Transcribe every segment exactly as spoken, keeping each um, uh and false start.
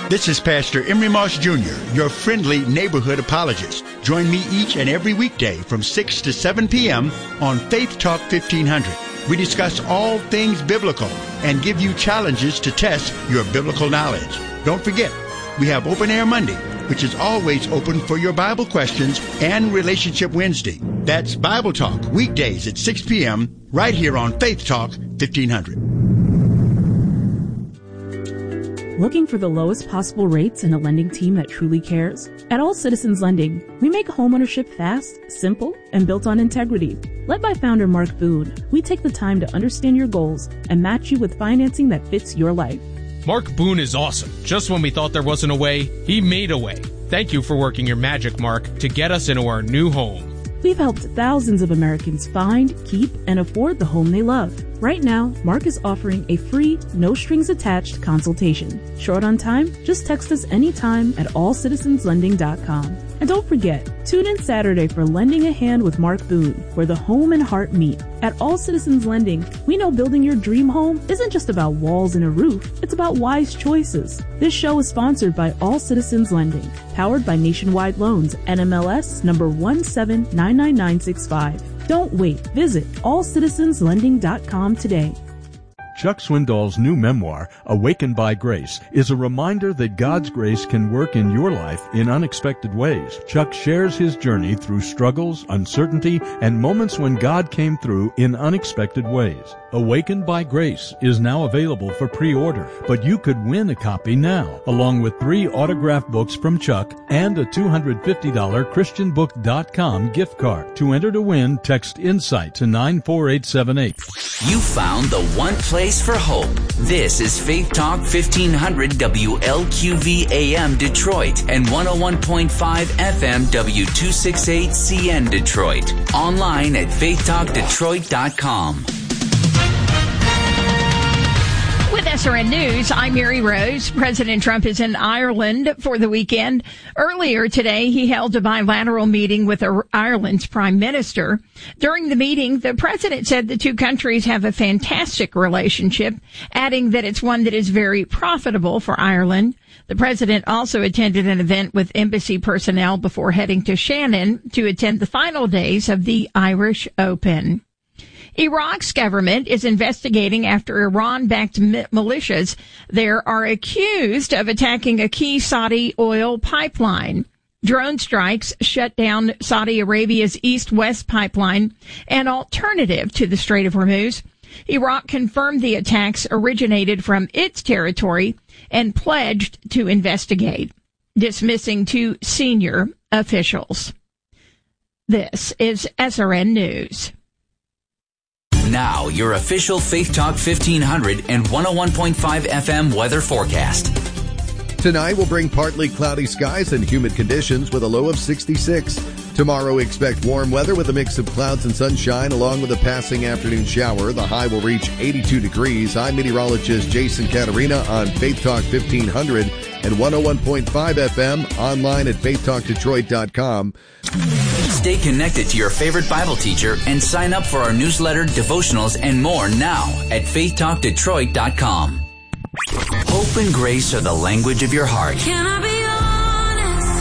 This is Pastor Emery Moss Junior, your friendly neighborhood apologist. Join me each and every weekday from six to seven p.m. on Faith Talk fifteen hundred. We discuss all things biblical and give you challenges to test your biblical knowledge. Don't forget, we have Open Air Monday, which is always open for your Bible questions, and Relationship Wednesday. That's Bible Talk, weekdays at six p.m. right here on Faith Talk fifteen hundred. Looking for the lowest possible rates and a lending team that truly cares? At All Citizens Lending, we make homeownership fast, simple, and built on integrity. Led by founder Mark Boone, we take the time to understand your goals and match you with financing that fits your life. Mark Boone is awesome. Just when we thought there wasn't a way, he made a way. Thank you for working your magic, Mark, to get us into our new home. We've helped thousands of Americans find, keep, and afford the home they love. Right now, Mark is offering a free, no-strings-attached consultation. Short on time? Just text us anytime at all citizens lending dot com. And don't forget, tune in Saturday for Lending a Hand with Mark Boone, where the home and heart meet. At All Citizens Lending, we know building your dream home isn't just about walls and a roof, it's about wise choices. This show is sponsored by All Citizens Lending, powered by Nationwide Loans, N M L S number one seven nine nine nine six five. Don't wait. Visit all citizens lending dot com today. Chuck Swindoll's new memoir, Awakened by Grace, is a reminder that God's grace can work in your life in unexpected ways. Chuck shares his journey through struggles, uncertainty, and moments when God came through in unexpected ways. Awakened by Grace is now available for pre-order, but you could win a copy now, along with three autographed books from Chuck and a two hundred fifty dollars christian book dot com gift card. To enter to win, text INSIGHT to nine four eight seven eight. You found the one place for hope. This is Faith Talk fifteen hundred W L Q V A M Detroit and one oh one point five F M W two sixty-eight C N Detroit. Online at faith talk detroit dot com. With S R N News, I'm Mary Rose. President Trump is in Ireland for the weekend. Earlier today, he held a bilateral meeting with Ireland's prime minister. During the meeting, the president said the two countries have a fantastic relationship, adding that it's one that is very profitable for Ireland. The president also attended an event with embassy personnel before heading to Shannon to attend the final days of the Irish Open. Iraq's government is investigating after Iran-backed militias there are accused of attacking a key Saudi oil pipeline. Drone strikes shut down Saudi Arabia's east-west pipeline, an alternative to the Strait of Hormuz. Iraq confirmed the attacks originated from its territory and pledged to investigate, dismissing two senior officials. This is S R N News. Now, your official Faith Talk fifteen hundred and one oh one point five F M weather forecast. Tonight will bring partly cloudy skies and humid conditions with a low of sixty-six. Tomorrow, expect warm weather with a mix of clouds and sunshine along with a passing afternoon shower. The high will reach eighty-two degrees. I'm meteorologist Jason Caterina on Faith Talk fifteen hundred and one oh one point five F M, online at faith talk detroit dot com. Stay connected to your favorite Bible teacher and sign up for our newsletter, devotionals, and more now at faith talk detroit dot com. Hope and grace are the language of your heart. Can I be honest?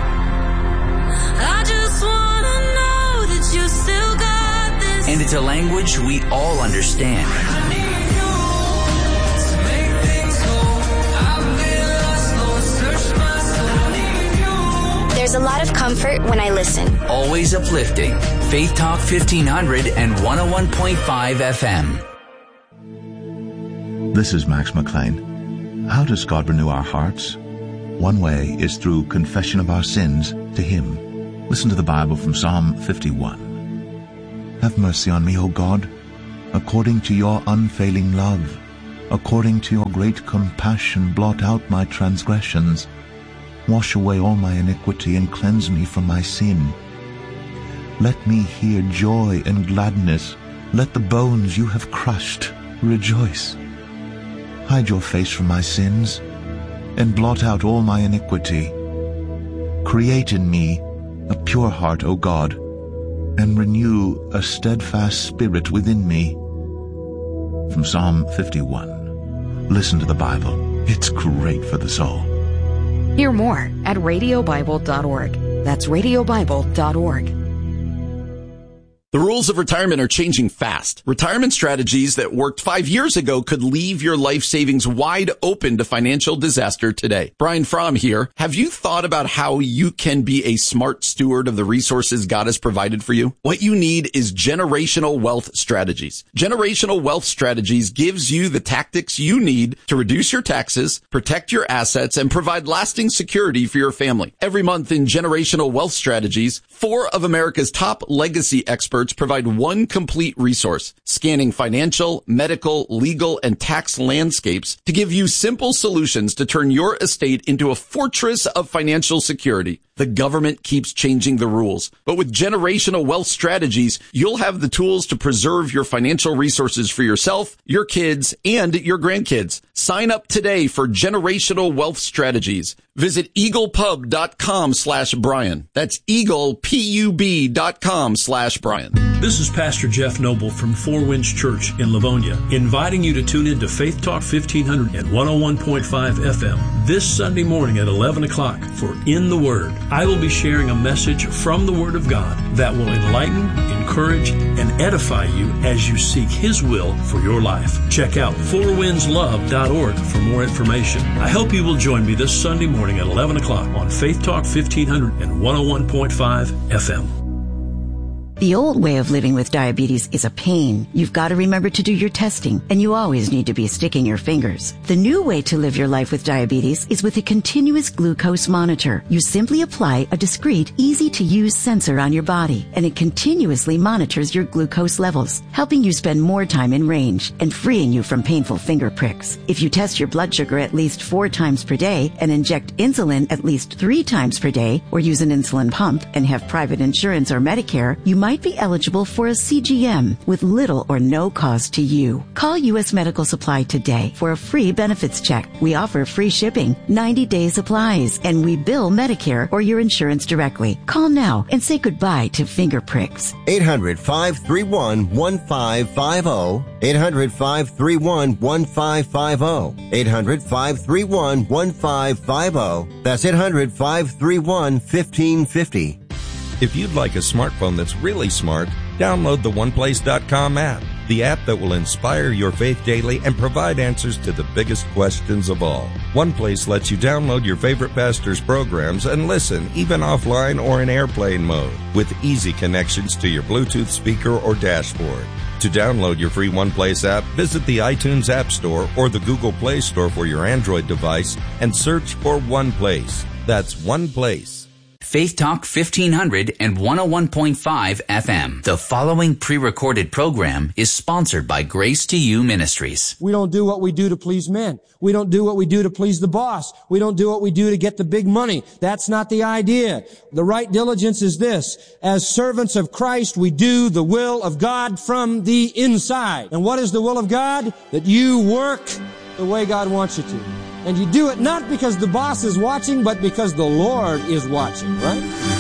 I just want to know that you still got this. And it's a language we all understand. I need you to make things whole. I've been lost, Lord, search my soul. I need you. There's a lot of comfort when I listen. Always uplifting. Faith Talk fifteen hundred and one oh one point five F M. This is Max McLean. How does God renew our hearts? One way is through confession of our sins to Him. Listen to the Bible from Psalm fifty-one. Have mercy on me, O God, according to your unfailing love. According to your great compassion, blot out my transgressions. Wash away all my iniquity and cleanse me from my sin. Let me hear joy and gladness. Let the bones you have crushed rejoice. Hide your face from my sins, and blot out all my iniquity. Create in me a pure heart, O God, and renew a steadfast spirit within me. From Psalm fifty-one. Listen to the Bible. It's great for the soul. Hear more at radio bible dot org. That's radio bible dot org. The rules of retirement are changing fast. Retirement strategies that worked five years ago could leave your life savings wide open to financial disaster today. Brian Fromm here. Have you thought about how you can be a smart steward of the resources God has provided for you? What you need is Generational Wealth Strategies. Generational Wealth Strategies gives you the tactics you need to reduce your taxes, protect your assets, and provide lasting security for your family. Every month in Generational Wealth Strategies, four of America's top legacy experts provide one complete resource, scanning financial, medical, legal, and tax landscapes to give you simple solutions to turn your estate into a fortress of financial security. The government keeps changing the rules, but with Generational Wealth Strategies, you'll have the tools to preserve your financial resources for yourself, your kids, and your grandkids. Sign up today for Generational Wealth Strategies. Visit eaglepub.com slash Brian. That's eaglepub dot com slash Brian. This is Pastor Jeff Noble from Four Winds Church in Livonia, inviting you to tune in to Faith Talk fifteen hundred at one oh one point five F M this Sunday morning at eleven o'clock for In the Word. I will be sharing a message from the Word of God that will enlighten, encourage, and edify you as you seek His will for your life. Check out four winds love dot org for more information. I hope you will join me this Sunday morning at eleven o'clock on Faith Talk fifteen hundred and one oh one point five F M. The old way of living with diabetes is a pain. You've got to remember to do your testing, and you always need to be sticking your fingers. The new way to live your life with diabetes is with a continuous glucose monitor. You simply apply a discreet, easy-to-use sensor on your body, and it continuously monitors your glucose levels, helping you spend more time in range and freeing you from painful finger pricks. If you test your blood sugar at least four times per day and inject insulin at least three times per day, or use an insulin pump and have private insurance or Medicare, you might be eligible for a C G M with little or no cost to you. Call U S Medical Supply today for a free benefits check. We offer free shipping, ninety day supplies, and we bill Medicare or your insurance directly. Call now and say goodbye to finger pricks. eight hundred, five three one, one five five zero. eight hundred, five three one, one five five zero. eight hundred, five three one, one five five zero. That's eight hundred, five three one, one five five zero. If you'd like a smartphone that's really smart, download the one place dot com app, the app that will inspire your faith daily and provide answers to the biggest questions of all. OnePlace lets you download your favorite pastor's programs and listen, even offline or in airplane mode, with easy connections to your Bluetooth speaker or dashboard. To download your free OnePlace app, visit the iTunes App Store or the Google Play Store for your Android device and search for OnePlace. That's OnePlace. Faith Talk fifteen hundred and one oh one point five F M. The following pre-recorded program is sponsored by Grace to You Ministries. We don't do what we do to please men. We don't do what we do to please the boss. We don't do what we do to get the big money. That's not the idea. The right diligence is this. As servants of Christ, we do the will of God from the inside. And what is the will of God? That you work the way God wants you to. And you do it not because the boss is watching, but because the Lord is watching, right?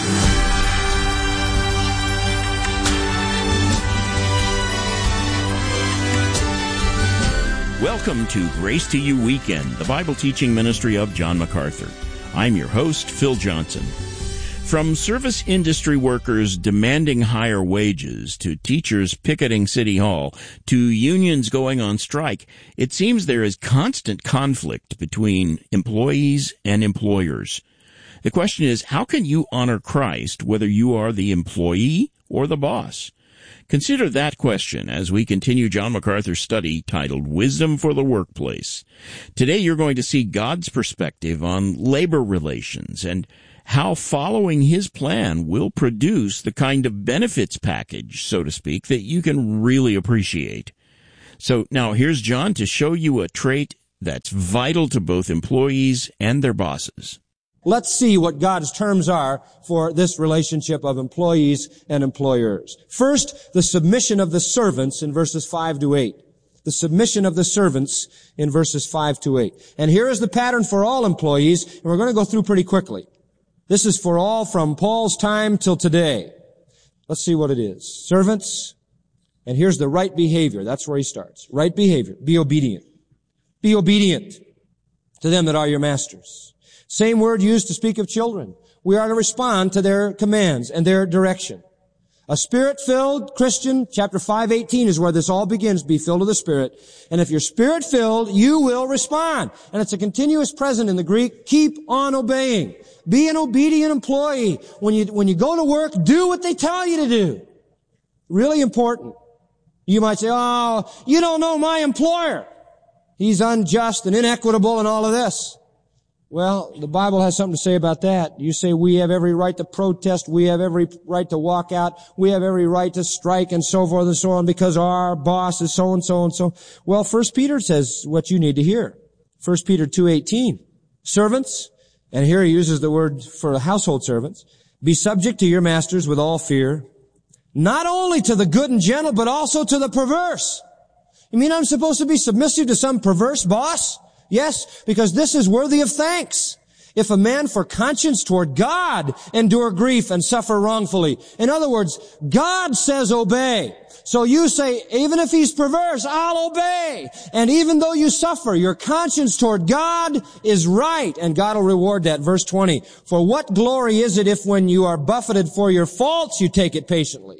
Welcome to Grace to You Weekend, the Bible teaching ministry of John MacArthur. I'm your host, Phil Johnson. From service industry workers demanding higher wages to teachers picketing City Hall to unions going on strike, it seems there is constant conflict between employees and employers. The question is, how can you honor Christ whether you are the employee or the boss? Consider that question as we continue John MacArthur's study titled Wisdom for the Workplace. Today you're going to see God's perspective on labor relations and how following his plan will produce the kind of benefits package, so to speak, that you can really appreciate. So now here's John to show you a trait that's vital to both employees and their bosses. Let's see what God's terms are for this relationship of employees and employers. First, the submission of the servants in verses five to eight. The submission of the servants in verses five to eight. And here is the pattern for all employees, and we're going to go through pretty quickly. This is for all from Paul's time till today. Let's see what it is. Servants, and here's the right behavior. That's where he starts. Right behavior. Be obedient. Be obedient to them that are your masters. Same word used to speak of children. We are to respond to their commands and their direction. A Spirit-filled Christian, chapter five eighteen is where this all begins, be filled with the Spirit. And if you're Spirit-filled, you will respond. And it's a continuous present in the Greek. Keep on obeying. Be an obedient employee. When you, when you go to work, do what they tell you to do. Really important. You might say, oh, you don't know my employer. He's unjust and inequitable and all of this. Well, the Bible has something to say about that. You say we have every right to protest, we have every right to walk out, we have every right to strike and so forth and so on because our boss is so and so and so. Well, First Peter says what you need to hear. First Peter two eighteen. Servants, and here he uses the word for household servants, be subject to your masters with all fear, not only to the good and gentle, but also to the perverse. You mean I'm supposed to be submissive to some perverse boss? Yes, because this is worthy of thanks. If a man for conscience toward God endure grief and suffer wrongfully. In other words, God says obey. So you say, even if he's perverse, I'll obey. And even though you suffer, your conscience toward God is right, and God will reward that. Verse twenty, for what glory is it if when you are buffeted for your faults, you take it patiently?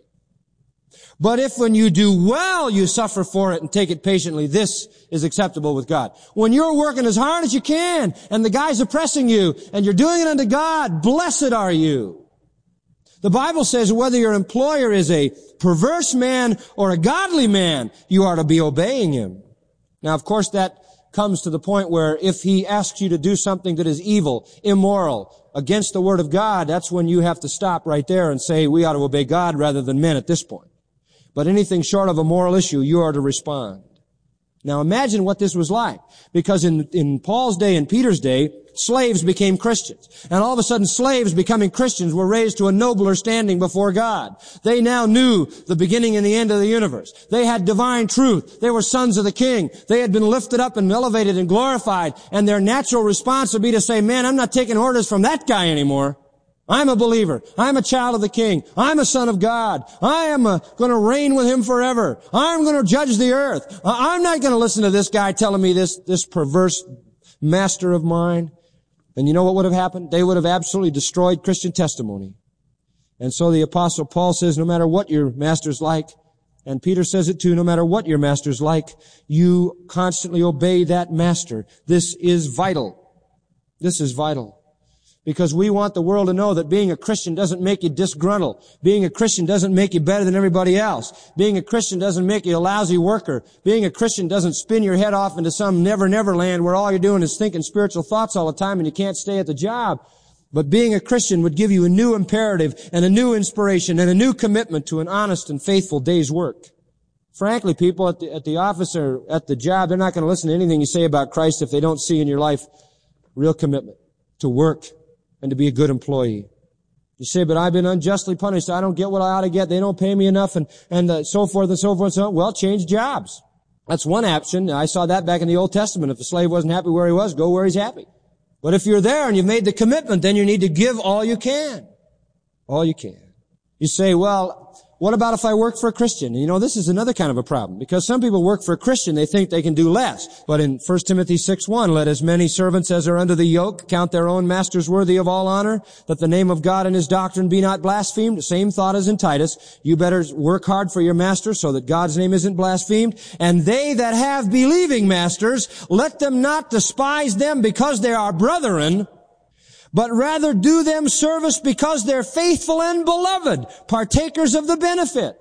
But if when you do well, you suffer for it and take it patiently, this is acceptable with God. When you're working as hard as you can and the guy's oppressing you and you're doing it unto God, blessed are you. The Bible says whether your employer is a perverse man or a godly man, you are to be obeying him. Now, of course, that comes to the point where if he asks you to do something that is evil, immoral, against the Word of God, that's when you have to stop right there and say we ought to obey God rather than men at this point. But anything short of a moral issue, you are to respond. Now imagine what this was like. Because in, in Paul's day and Peter's day, slaves became Christians. And all of a sudden slaves becoming Christians were raised to a nobler standing before God. They now knew the beginning and the end of the universe. They had divine truth. They were sons of the King. They had been lifted up and elevated and glorified. And their natural response would be to say, man, I'm not taking orders from that guy anymore. I'm a believer. I'm a child of the King. I'm a son of God. I am uh, going to reign with him forever. I'm going to judge the earth. I'm not going to listen to this guy telling me this, this perverse master of mine. And you know what would have happened? They would have absolutely destroyed Christian testimony. And so the Apostle Paul says, no matter what your master's like, and Peter says it too, no matter what your master's like, you constantly obey that master. This is vital. This is vital. Because we want the world to know that being a Christian doesn't make you disgruntled. Being a Christian doesn't make you better than everybody else. Being a Christian doesn't make you a lousy worker. Being a Christian doesn't spin your head off into some never, never land where all you're doing is thinking spiritual thoughts all the time and you can't stay at the job. But being a Christian would give you a new imperative and a new inspiration and a new commitment to an honest and faithful day's work. Frankly, people at the, at the office or at the job, they're not going to listen to anything you say about Christ if they don't see in your life real commitment to work and to be a good employee. You say, but I've been unjustly punished. I don't get what I ought to get. They don't pay me enough and, and uh, so forth and so forth and so on. Well, change jobs. That's one option. I saw that back in the Old Testament. If the slave wasn't happy where he was, go where he's happy. But if you're there and you've made the commitment, then you need to give all you can. All you can. You say, well, what about if I work for a Christian? You know, this is another kind of a problem because some people work for a Christian. They think they can do less. But in First Timothy six one, let as many servants as are under the yoke count their own masters worthy of all honor, that the name of God and his doctrine be not blasphemed. Same thought as in Titus. You better work hard for your master so that God's name isn't blasphemed. And they that have believing masters, let them not despise them because they are brethren, but rather do them service because they're faithful and beloved, partakers of the benefit.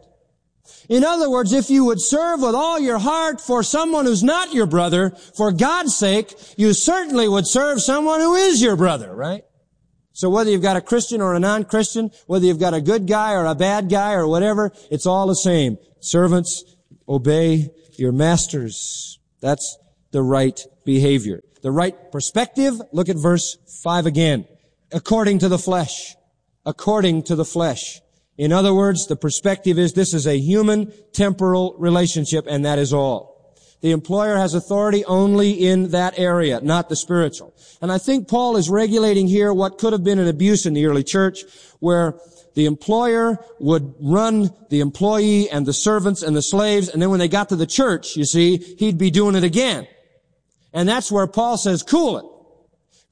In other words, if you would serve with all your heart for someone who's not your brother, for God's sake, you certainly would serve someone who is your brother, right? So whether you've got a Christian or a non-Christian, whether you've got a good guy or a bad guy or whatever, it's all the same. Servants, obey your masters. That's the right behavior. The right perspective, look at verse five again. According to the flesh. According to the flesh. In other words, the perspective is this is a human temporal relationship, and that is all. The employer has authority only in that area, not the spiritual. And I think Paul is regulating here what could have been an abuse in the early church, where the employer would run the employee and the servants and the slaves, and then when they got to the church, you see, he'd be doing it again. And that's where Paul says, cool it.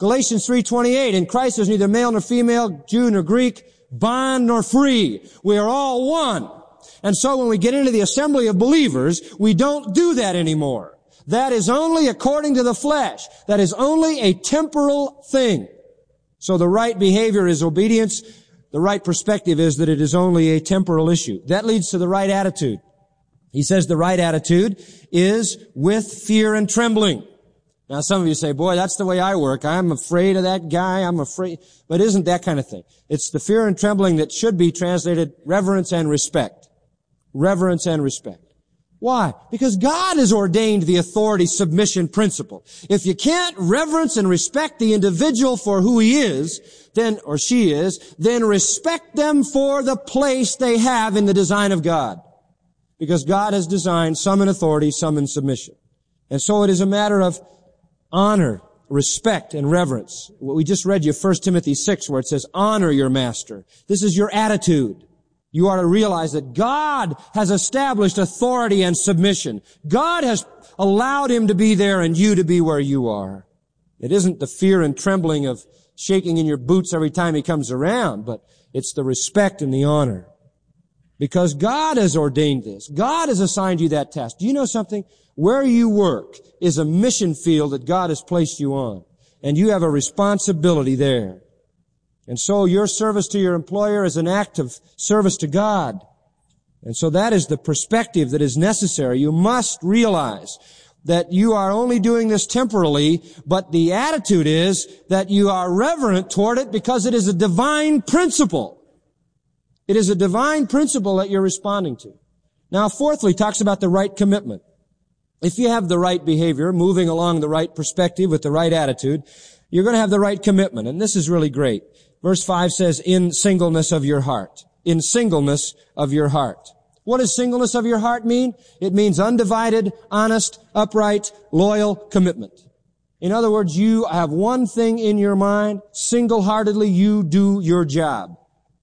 Galatians three twenty-eight, in Christ there's neither male nor female, Jew nor Greek, bond nor free. We are all one. And so when we get into the assembly of believers, we don't do that anymore. That is only according to the flesh. That is only a temporal thing. So the right behavior is obedience. The right perspective is that it is only a temporal issue. That leads to the right attitude. He says the right attitude is with fear and trembling. Now some of you say, boy, that's the way I work. I'm afraid of that guy. I'm afraid. But it isn't that kind of thing. It's the fear and trembling that should be translated reverence and respect. Reverence and respect. Why? Because God has ordained the authority submission principle. If you can't reverence and respect the individual for who he is, then, or she is, then respect them for the place they have in the design of God. Because God has designed some in authority, some in submission. And so it is a matter of honor, respect, and reverence. We just read you First Timothy six where it says, honor your master. This is your attitude. You are to realize that God has established authority and submission. God has allowed him to be there and you to be where you are. It isn't the fear and trembling of shaking in your boots every time he comes around, but it's the respect and the honor. Because God has ordained this. God has assigned you that task. Do you know something? Where you work is a mission field that God has placed you on. And you have a responsibility there. And so your service to your employer is an act of service to God. And so that is the perspective that is necessary. You must realize that you are only doing this temporarily, but the attitude is that you are reverent toward it because it is a divine principle. It is a divine principle that you're responding to. Now, fourthly, talks about the right commitment. If you have the right behavior, moving along the right perspective with the right attitude, you're going to have the right commitment. And this is really great. Verse five says, in singleness of your heart. In singleness of your heart. What does singleness of your heart mean? It means undivided, honest, upright, loyal commitment. In other words, you have one thing in your mind. Single-heartedly, you do your job.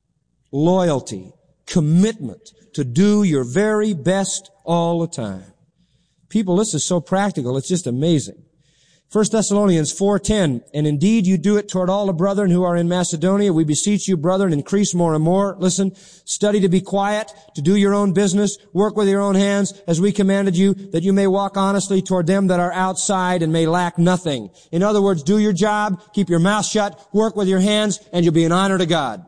Loyalty, commitment to do your very best all the time. People, this is so practical. It's just amazing. First Thessalonians four ten, and indeed you do it toward all the brethren who are in Macedonia. We beseech you, brethren, increase more and more. Listen, study to be quiet, to do your own business, work with your own hands, as we commanded you, that you may walk honestly toward them that are outside and may lack nothing. In other words, do your job, keep your mouth shut, work with your hands, and you'll be an honor to God.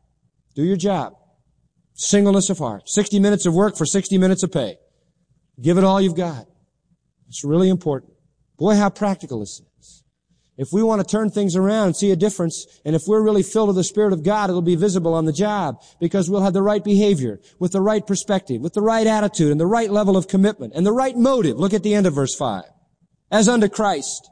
Do your job. Singleness of heart. sixty minutes of work for sixty minutes of pay. Give it all you've got. It's really important. Boy, how practical this is. If we want to turn things around and see a difference, and if we're really filled with the Spirit of God, it'll be visible on the job because we'll have the right behavior, with the right perspective, with the right attitude, and the right level of commitment, and the right motive. Look at the end of verse five. As unto Christ.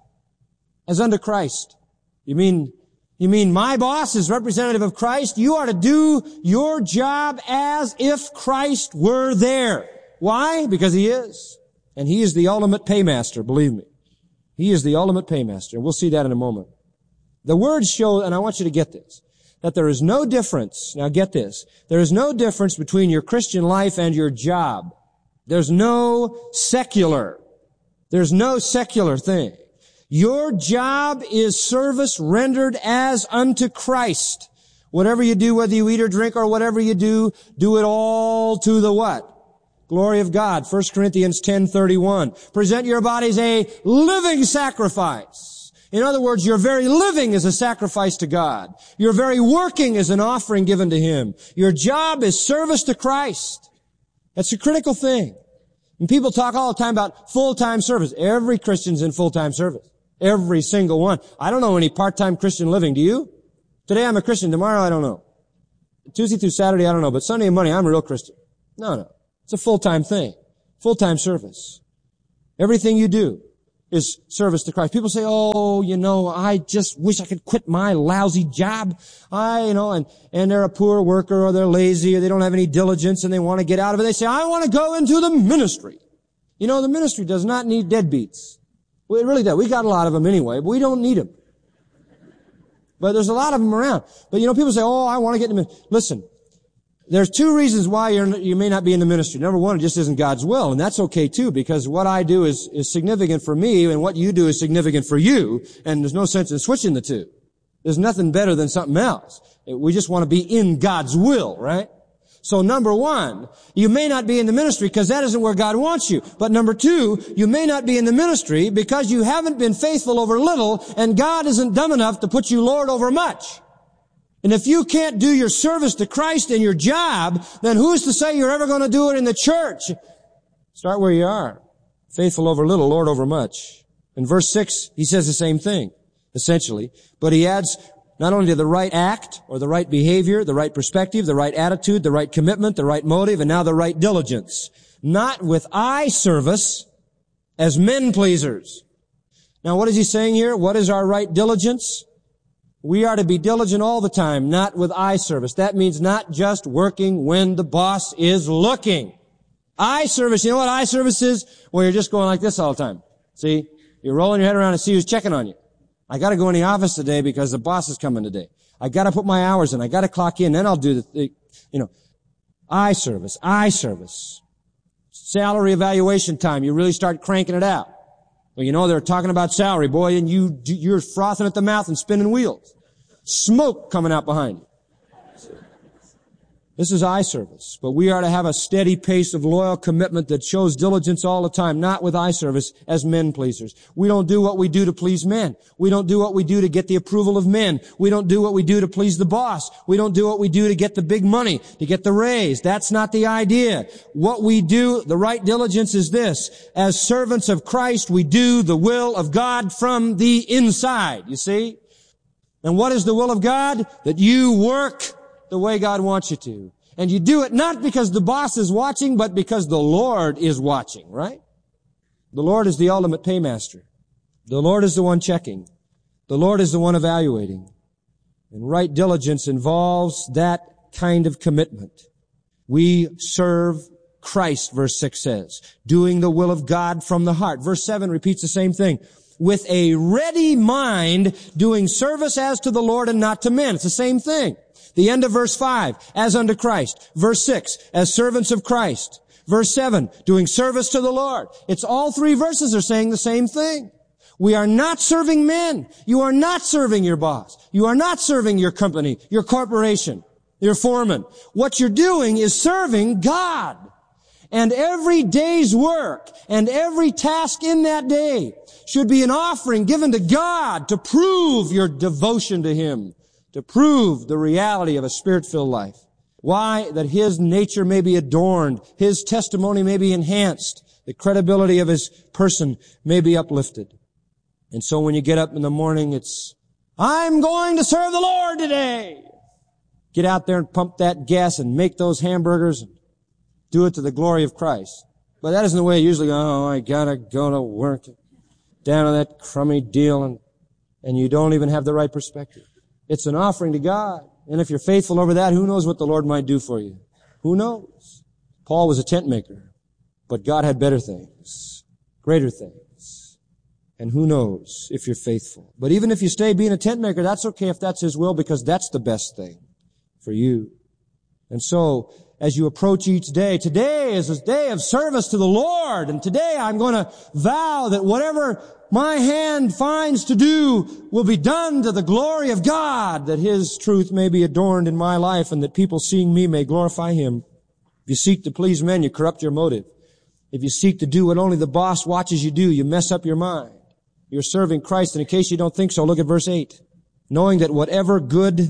As unto Christ. You mean, you mean my boss is representative of Christ? You are to do your job as if Christ were there. Why? Because he is. And he is the ultimate paymaster, believe me. He is the ultimate paymaster. And we'll see that in a moment. The words show, and I want you to get this, that there is no difference. Now get this. There is no difference between your Christian life and your job. There's no secular. There's no secular thing. Your job is service rendered as unto Christ. Whatever you do, whether you eat or drink or whatever you do, do it all to the what? Glory of God. First Corinthians ten thirty-one. Present your bodies a living sacrifice. In other words, your very living is a sacrifice to God. Your very working is an offering given to Him. Your job is service to Christ. That's a critical thing. And people talk all the time about full-time service. Every Christian's in full-time service. Every single one. I don't know any part-time Christian living. Do you? Today I'm a Christian. Tomorrow I don't know. Tuesday through Saturday I don't know. But Sunday and Monday I'm a real Christian. No, no. It's a full-time thing. Full-time service. Everything you do is service to Christ. People say, oh, you know, I just wish I could quit my lousy job. I, you know, and, and they're a poor worker or they're lazy or they don't have any diligence and they want to get out of it. They say, I want to go into the ministry. You know, the ministry does not need deadbeats. Well, it really does. We got a lot of them anyway, but we don't need them. But there's a lot of them around. But you know, people say, oh, I want to get in the ministry. Listen. There's two reasons why you're, you may not be in the ministry. Number one, it just isn't God's will, and that's okay too, because what I do is, is significant for me, and what you do is significant for you, and there's no sense in switching the two. There's nothing better than something else. We just want to be in God's will, right? So number one, you may not be in the ministry because that isn't where God wants you. But number two, you may not be in the ministry because you haven't been faithful over little, and God isn't dumb enough to put you Lord over much. And if you can't do your service to Christ in your job, then who's to say you're ever going to do it in the church? Start where you are. Faithful over little, Lord over much. In verse six, he says the same thing, essentially. But he adds not only to the right act or the right behavior, the right perspective, the right attitude, the right commitment, the right motive, and now the right diligence. Not with eye service as men pleasers. Now what is he saying here? What is our right diligence? We are to be diligent all the time, not with eye service. That means not just working when the boss is looking. Eye service, you know what eye service is? Well, you're just going like this all the time. See? You're rolling your head around and see who's checking on you. I gotta go in the office today because the boss is coming today. I gotta put my hours in. I gotta clock in. Then I'll do the, you know, eye service, eye service. Salary evaluation time. You really start cranking it out. Well, you know, they're talking about salary, boy, and you, you're frothing at the mouth and spinning wheels. Smoke coming out behind you. This is eye service. But we are to have a steady pace of loyal commitment that shows diligence all the time, not with eye service as men pleasers. We don't do what we do to please men. We don't do what we do to get the approval of men. We don't do what we do to please the boss. We don't do what we do to get the big money, to get the raise. That's not the idea. What we do, the right diligence is this. As servants of Christ, we do the will of God from the inside, you see? And what is the will of God? That you work the way God wants you to. And you do it not because the boss is watching, but because the Lord is watching, right? The Lord is the ultimate paymaster. The Lord is the one checking. The Lord is the one evaluating. And right diligence involves that kind of commitment. We serve Christ, verse six says, doing the will of God from the heart. Verse seven repeats the same thing. With a ready mind, doing service as to the Lord and not to men. It's the same thing. The end of verse five, as unto Christ. Verse six, as servants of Christ. Verse seven, doing service to the Lord. It's all three verses are saying the same thing. We are not serving men. You are not serving your boss. You are not serving your company, your corporation, your foreman. What you're doing is serving God. And every day's work and every task in that day should be an offering given to God to prove your devotion to Him, to prove the reality of a Spirit-filled life. Why? That His nature may be adorned, His testimony may be enhanced, the credibility of His person may be uplifted. And so when you get up in the morning, it's, I'm going to serve the Lord today. Get out there and pump that gas and make those hamburgers and do it to the glory of Christ. But that isn't the way it usually goes. Oh, I gotta go to work, down on that crummy deal, and, and you don't even have the right perspective. It's an offering to God. And if you're faithful over that, who knows what the Lord might do for you? Who knows? Paul was a tent maker, but God had better things, greater things. And who knows if you're faithful. But even if you stay being a tent maker, that's okay if that's His will, because that's the best thing for you. And so, as you approach each day, today is a day of service to the Lord, and today I'm going to vow that whatever my hand finds to do will be done to the glory of God, that His truth may be adorned in my life, and that people seeing me may glorify Him. If you seek to please men, you corrupt your motive. If you seek to do what only the boss watches you do, you mess up your mind. You're serving Christ, and in case you don't think so, look at verse eight. Knowing that whatever good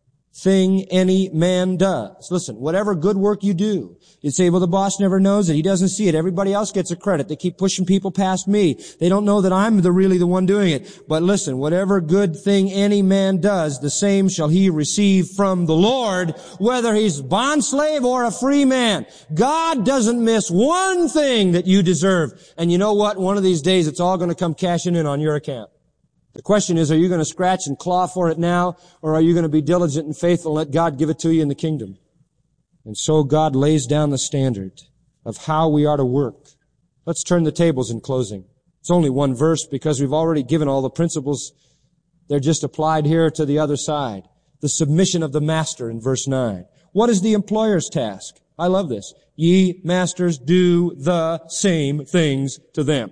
thing any man does. Listen, whatever good work you do, you'd say, well, the boss never knows it. He doesn't see it. Everybody else gets a credit. They keep pushing people past me. They don't know that I'm the really the one doing it. But listen, whatever good thing any man does, the same shall he receive from the Lord, whether he's bondslave or a free man. God doesn't miss one thing that you deserve. And you know what? One of these days, it's all going to come cashing in on your account. The question is, are you going to scratch and claw for it now, or are you going to be diligent and faithful and let God give it to you in the kingdom? And so God lays down the standard of how we are to work. Let's turn the tables in closing. It's only one verse because we've already given all the principles. They're just applied here to the other side. The submission of the master in verse nine. What is the employer's task? I love this. Ye masters, do the same things to them.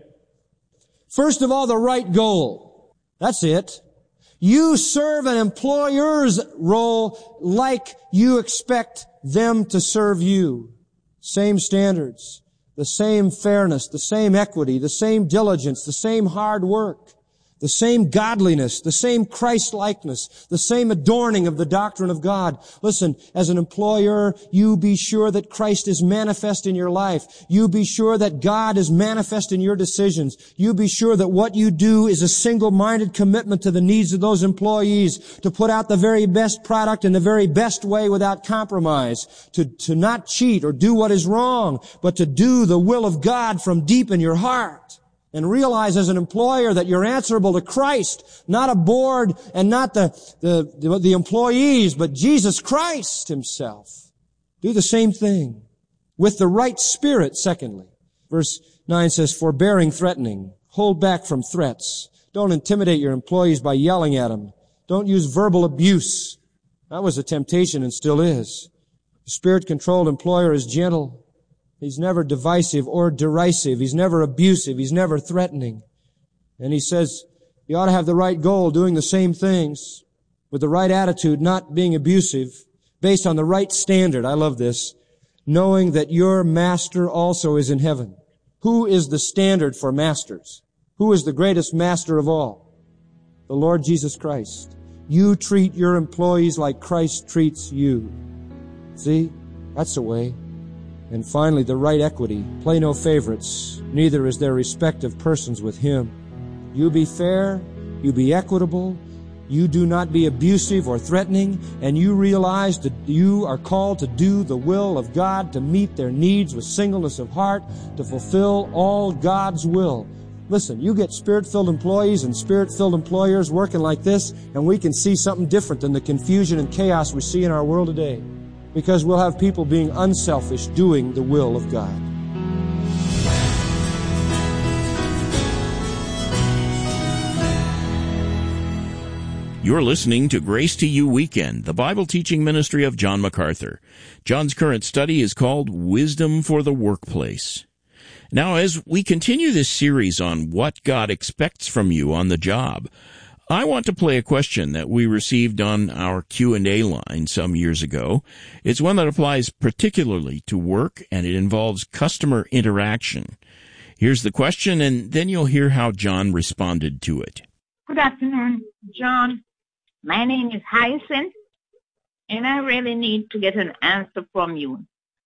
First of all, the right goal. That's it. You serve an employer's role like you expect them to serve you. Same standards, the same fairness, the same equity, the same diligence, the same hard work, the same godliness, the same Christ-likeness, the same adorning of the doctrine of God. Listen, as an employer, you be sure that Christ is manifest in your life. You be sure that God is manifest in your decisions. You be sure that what you do is a single-minded commitment to the needs of those employees, to put out the very best product in the very best way without compromise, to, to not cheat or do what is wrong, but to do the will of God from deep in your heart. And realize as an employer that you're answerable to Christ, not a board and not the, the, the employees, but Jesus Christ himself. Do the same thing with the right spirit, secondly. Verse nine says, forbearing threatening. Hold back from threats. Don't intimidate your employees by yelling at them. Don't use verbal abuse. That was a temptation and still is. The spirit-controlled employer is gentle. He's never divisive or derisive. He's never abusive. He's never threatening. And he says, you ought to have the right goal, doing the same things with the right attitude, not being abusive, based on the right standard. I love this. Knowing that your master also is in heaven. Who is the standard for masters? Who is the greatest master of all? The Lord Jesus Christ. You treat your employees like Christ treats you. See? That's the way. And finally, the right equity. Play no favorites. Neither is there respect of persons with him. You be fair. You be equitable. You do not be abusive or threatening. And you realize that you are called to do the will of God, to meet their needs with singleness of heart, to fulfill all God's will. Listen, you get Spirit-filled employees and Spirit-filled employers working like this, and we can see something different than the confusion and chaos we see in our world today. Because we'll have people being unselfish, doing the will of God. You're listening to Grace to You Weekend, the Bible teaching ministry of John MacArthur. John's current study is called Wisdom for the Workplace. Now, as we continue this series on what God expects from you on the job, I want to play a question that we received on our Q and A line some years ago. It's one that applies particularly to work, and it involves customer interaction. Here's the question, and then you'll hear how John responded to it. Good afternoon, John. My name is Hyacinth, and I really need to get an answer from you.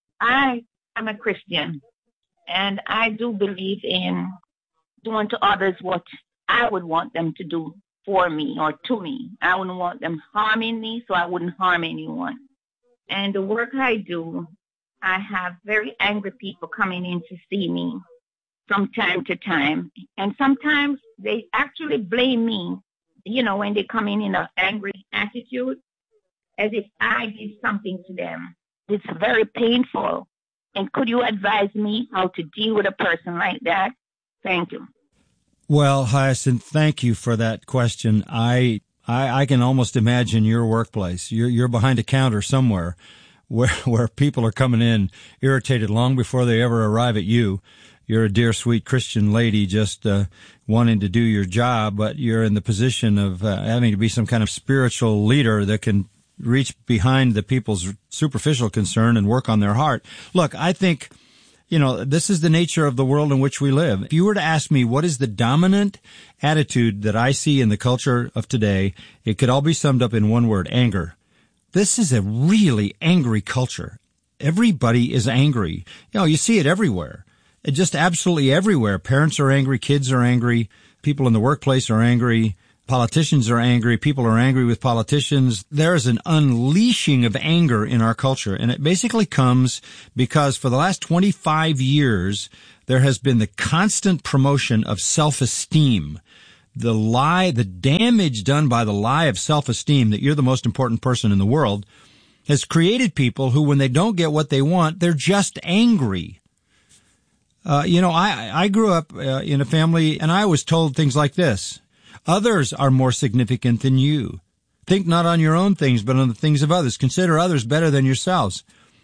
I am a Christian, and I do believe in doing to others what I would want them to do for me or to me. I wouldn't want them harming me, so I wouldn't harm anyone. And the work I do, I have very angry people coming in to see me from time to time. And sometimes they actually blame me, you know, when they come in in an angry attitude, as if I did something to them. It's very painful. And could you advise me how to deal with a person like that? Thank you. Well, Hyacinth, thank you for that question. I, I, I can almost imagine your workplace. You're, you're behind a counter somewhere where, where people are coming in irritated long before they ever arrive at you. You're a dear, sweet Christian lady just, uh, wanting to do your job, but you're in the position of uh, having to be some kind of spiritual leader that can reach behind the people's superficial concern and work on their heart. Look, I think, you know, this is the nature of the world in which we live. If you were to ask me what is the dominant attitude that I see in the culture of today, it could all be summed up in one word, anger. This is a really angry culture. Everybody is angry. You know, you see it everywhere. It just absolutely everywhere. Parents are angry, kids are angry, people in the workplace are angry, politicians are angry, people are angry with politicians. There is an unleashing of anger in our culture, and it basically comes because for the last twenty-five years, there has been the constant promotion of self-esteem. The lie, the damage done by the lie of self-esteem that you're the most important person in the world has created people who, when they don't get what they want, they're just angry. Uh, you know, I, I grew up uh, in a family, and I was told things like this. Others are more significant than you. Think not on your own things, but on the things of others. Consider others better than yourselves.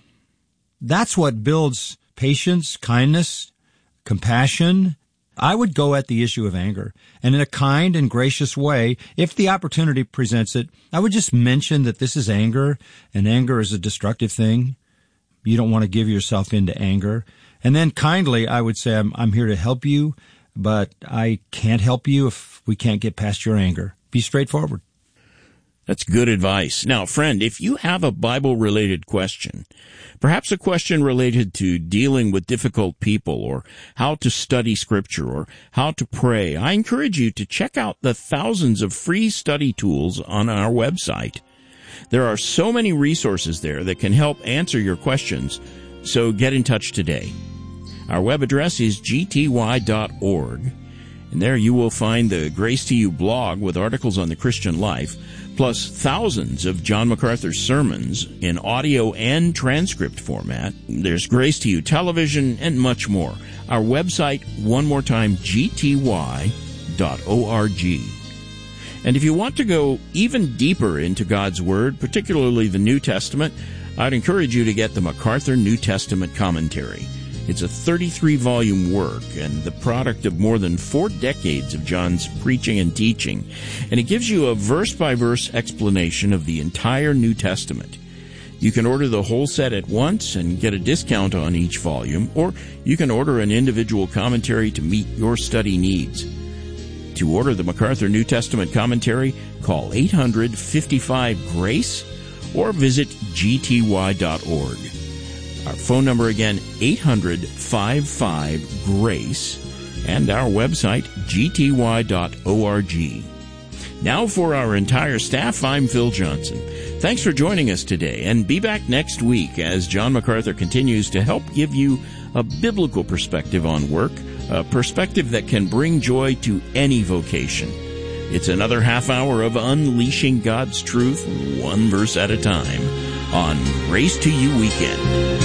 That's what builds patience, kindness, compassion. I would go at the issue of anger, and in a kind and gracious way, if the opportunity presents it, I would just mention that this is anger, and anger is a destructive thing. You don't want to give yourself into anger. And then kindly, I would say, I'm, I'm here to help you, but I can't help you if we can't get past your anger. Be straightforward. That's good advice. Now, friend, if you have a Bible-related question, perhaps a question related to dealing with difficult people or how to study Scripture or how to pray, I encourage you to check out the thousands of free study tools on our website. There are so many resources there that can help answer your questions, so get in touch today. Our web address is g t y dot org, and there you will find the Grace to You blog with articles on the Christian life, plus thousands of John MacArthur's sermons in audio and transcript format. There's Grace to You television and much more. Our website, one more time, g t y dot org. And if you want to go even deeper into God's Word, particularly the New Testament, I'd encourage you to get the MacArthur New Testament Commentary. It's a thirty-three volume work and the product of more than four decades of John's preaching and teaching, and it gives you a verse-by-verse explanation of the entire New Testament. You can order the whole set at once and get a discount on each volume, or you can order an individual commentary to meet your study needs. To order the MacArthur New Testament Commentary, call eight hundred, fifty-five, GRACE or visit g t y dot org. Our phone number again, eight hundred, fifty-five, GRACE, and our website, g t y dot org. Now for our entire staff, I'm Phil Johnson. Thanks for joining us today, and be back next week as John MacArthur continues to help give you a biblical perspective on work, a perspective that can bring joy to any vocation. It's another half hour of unleashing God's truth, one verse at a time, on Grace to You Weekend.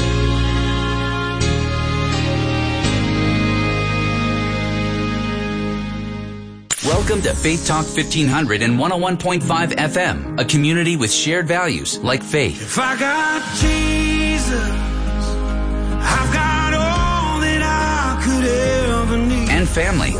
Welcome to Faith Talk fifteen hundred and one oh one point five F M, a community with shared values like faith. If I got Jesus, I've got all that I could ever need. And family.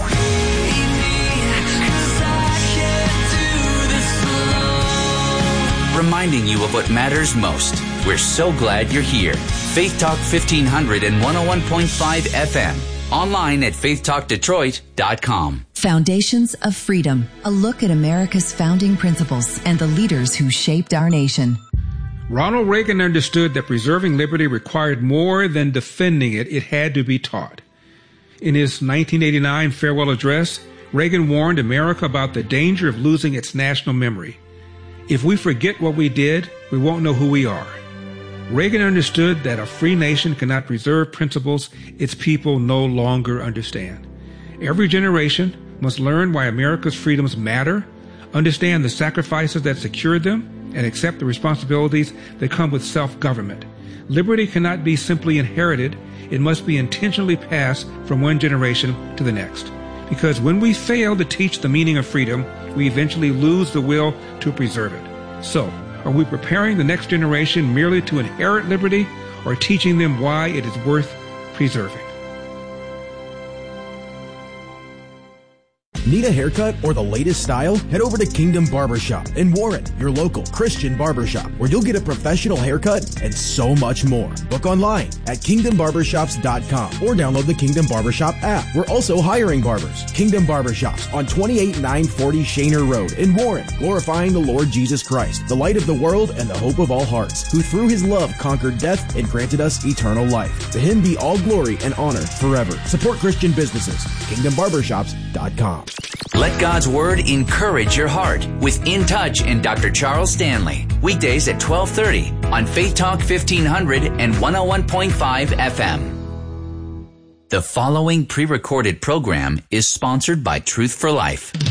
Reminding you of what matters most. We're so glad you're here. Faith Talk fifteen hundred and one oh one point five F M. Online at faith talk detroit dot com. Foundations of Freedom, a look at America's founding principles and the leaders who shaped our nation. Ronald Reagan understood that preserving liberty required more than defending it, it had to be taught. In his nineteen eighty-nine farewell address, Reagan warned America about the danger of losing its national memory. If we forget what we did, we won't know who we are. Reagan understood that a free nation cannot preserve principles its people no longer understand. Every generation must learn why America's freedoms matter, understand the sacrifices that secured them, and accept the responsibilities that come with self-government. Liberty cannot be simply inherited. It must be intentionally passed from one generation to the next. Because when we fail to teach the meaning of freedom, we eventually lose the will to preserve it. So, are we preparing the next generation merely to inherit liberty, or teaching them why it is worth preserving? Need a haircut or the latest style? Head over to Kingdom Barbershop in Warren, your local Christian barbershop, where you'll get a professional haircut and so much more. Book online at kingdom barbershops dot com or download the Kingdom Barbershop app. We're also hiring barbers. Kingdom Barbershops on twenty-eight nine forty Shaner Road in Warren, glorifying the Lord Jesus Christ, the light of the world and the hope of all hearts, who through his love conquered death and granted us eternal life. To him be all glory and honor forever. Support Christian businesses. kingdom barbershops dot com. Let God's Word encourage your heart with In Touch and Doctor Charles Stanley. Weekdays at twelve thirty on Faith Talk fifteen hundred and one oh one point five F M. The following pre-recorded program is sponsored by Truth for Life.